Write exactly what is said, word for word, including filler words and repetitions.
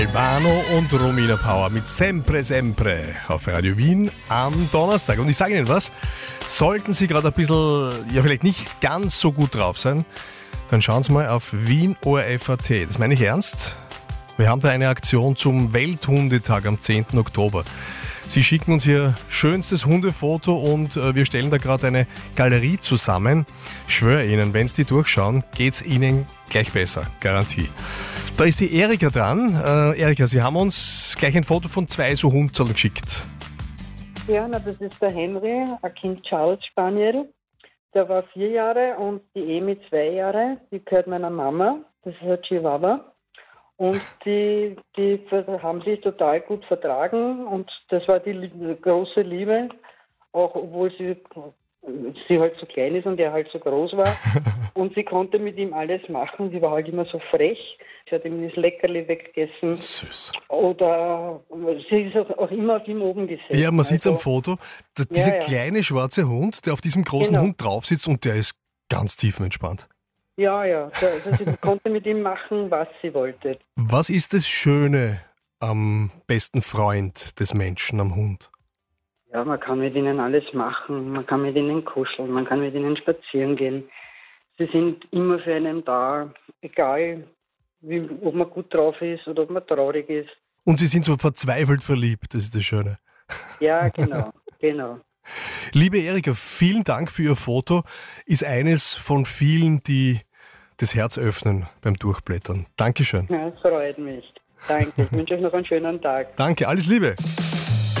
Albano und Romina Power mit Sempre Sempre auf Radio Wien am Donnerstag. Und ich sage Ihnen was, sollten Sie gerade ein bisschen, ja vielleicht nicht ganz so gut drauf sein, dann schauen Sie mal auf Wien O R F Punkt A T. Das meine ich ernst. Wir haben da eine Aktion zum Welthundetag am zehnten Oktober. Sie schicken uns Ihr schönstes Hundefoto und äh, wir stellen da gerade eine Galerie zusammen. Ich schwöre Ihnen, wenn Sie die durchschauen, geht's Ihnen gleich besser. Garantie. Da ist die Erika dran. Äh, Erika, Sie haben uns gleich ein Foto von zwei so Hundzerln geschickt. Ja, na, das ist der Henry, ein King Charles Spaniel. Der war vier Jahre und die Emi zwei Jahre. Die gehört meiner Mama. Das ist ein Chihuahua. Und die, die haben sich total gut vertragen und das war die große Liebe, auch obwohl sie, sie halt so klein ist und er halt so groß war. Und sie konnte mit ihm alles machen. Sie war halt immer so frech. Sie hat ihm das Leckerli weggegessen. Süß. Oder sie ist auch, auch immer auf ihm oben gesessen. Ja, man sieht es also, am Foto. Da, dieser ja, ja. kleine schwarze Hund, der auf diesem großen Genau. Hund drauf sitzt und der ist ganz tiefenentspannt. Ja, ja. Also sie konnte mit ihm machen, was sie wollte. Was ist das Schöne am besten Freund des Menschen, am Hund? Ja, man kann mit ihnen alles machen. Man kann mit ihnen kuscheln, man kann mit ihnen spazieren gehen. Sie sind immer für einen da, egal wie, ob man gut drauf ist oder ob man traurig ist. Und sie sind so verzweifelt verliebt, das ist das Schöne. Ja, genau, genau. Liebe Erika, vielen Dank für Ihr Foto. Ist eines von vielen, die das Herz öffnen beim Durchblättern. Dankeschön. Ja, es freut mich. Danke. Ich wünsche euch noch einen schönen Tag. Danke, alles Liebe.